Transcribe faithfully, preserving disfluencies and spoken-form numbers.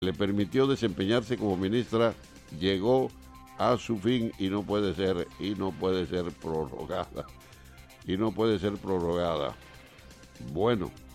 le permitió desempeñarse como ministra llegó a su fin y no puede ser y no puede ser prorrogada y no puede ser prorrogada. Bueno.